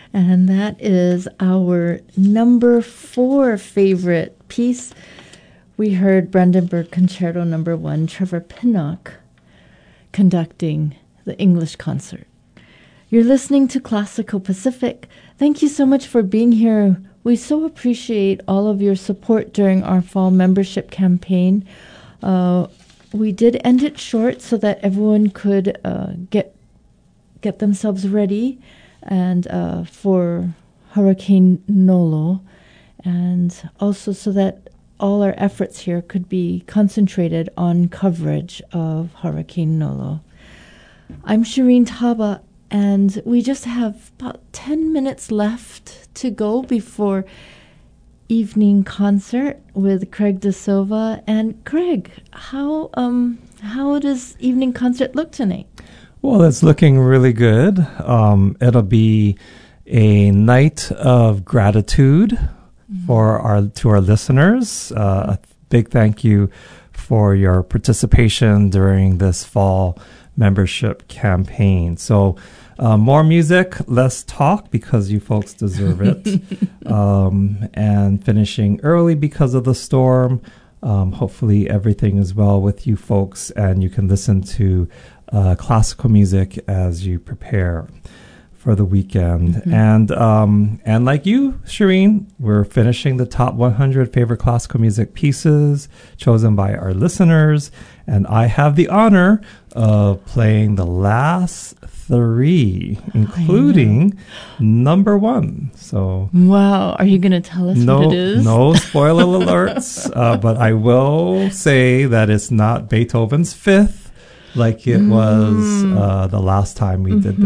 And that is our number 4 favorite piece. We heard Brandenburg Concerto No. 1, Trevor Pinnock conducting the English concert. You're listening to Classical Pacific. Thank you so much for being here. We so appreciate all of your support during our fall membership campaign. We did end it short so that everyone could get themselves ready and for Hurricane Nolo, and also so that all our efforts here could be concentrated on coverage of Hurricane Nolo. I'm Shireen Taba, and we just have about 10 minutes left to go before evening concert with Craig De Silva. And Craig, how does evening concert look tonight? Well, it's looking really good. It'll be a night of gratitude to our listeners. A big thank you for your participation during this fall membership campaign. So more music, less talk, because you folks deserve it. And finishing early because of the storm. Hopefully everything is well with you folks, and you can listen to classical music as you prepare for the weekend. Mm-hmm. And like you, Shireen, we're finishing the top 100 favorite classical music pieces chosen by our listeners, and I have the honor of playing the last 3, including number 1. So, wow, are you going to tell us what it is? No spoiler alerts, but I will say that it's not Beethoven's 5th, like it was the last time we did